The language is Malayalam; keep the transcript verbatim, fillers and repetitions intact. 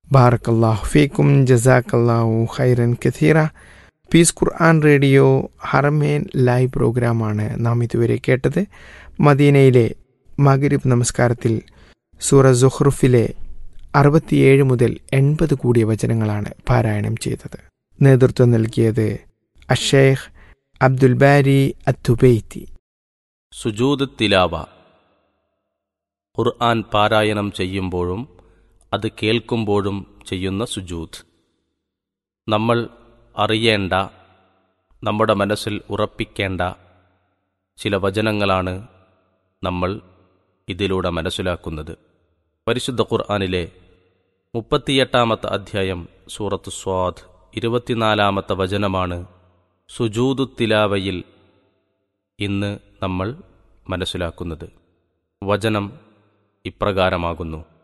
ബാറക്കല്ലാഹു ഫീക്കും ജസാക്കല്ലാഹു ഖൈറൻ കഥീറ. പീസ് ഖുർആൻ റേഡിയോ ഹറമേൻ ലൈവ് പ്രോഗ്രാമാണ് നാം ഇതുവരെ കേട്ടത്. മദീനയിലെ മഗ്രിബ് നമസ്കാരത്തിൽ സൂറ സുഖ്റുഫിലെ അറുപത്തിയേഴ് മുതൽ എൺപത് കൂടിയ വചനങ്ങളാണ് പാരായണം ചെയ്തത്. നേതൃത്വം നൽകിയത് അഷേഖ് അബ്ദുൽ ബാരി അത്തുബൈത്തി. സുജൂദ് തിലാവ. ഖുർആൻ പാരായണം ചെയ്യുമ്പോഴും അത് കേൾക്കുമ്പോഴും ചെയ്യുന്ന സുജൂദ്. നമ്മൾ അറിയേണ്ട, നമ്മുടെ മനസ്സിൽ ഉറപ്പിക്കേണ്ട ചില വചനങ്ങളാണ് നമ്മൾ ഇതിലൂടെ മനസ്സിലാക്കുന്നത്. പരിശുദ്ധ ഖുർആനിലെ മുപ്പത്തിയെട്ടാമത്തെ അധ്യായം സൂറത്ത് സ്വാദ് ഇരുപത്തിനാലാമത്തെ വചനമാണ് സുജൂദു തിലാവയിൽ ഇന്ന് നമ്മൾ മനസ്സിലാക്കുന്നത്. വചനം ഇപ്രകാരമാകുന്നു: